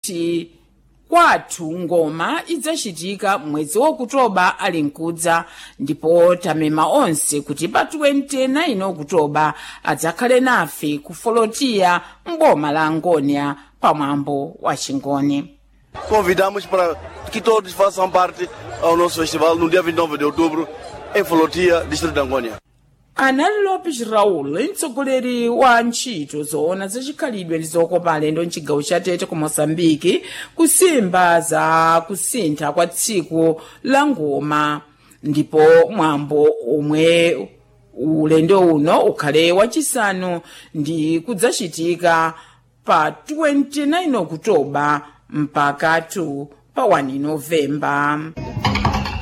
kuti kwathu ngoma idzachitika mwezi wa Okutoba ali nkudza, ndipo tamema onse kuti pa 29 Okutoba adzakhale nafe ku Folotiya mboma la Angônia pamwambo wa Chingoni. Convidamos para que todos façam parte ao nosso festival no dia 29 de outubro em Folotiya, distrito de Angônia. Anali Lopes Raul, mtsogoleri wa ntchito zoona zachikhalidwe ndi zokopa alendo mchigawo cha Tete ku Moçambique, kusimba za kusintha kwa tsiku la ngoma, ndipo mwambo omwe ulendo uno ukhale wachisanu ndi kudzachitika pa 29 Okutoba mpakatu pa 1 Novemba.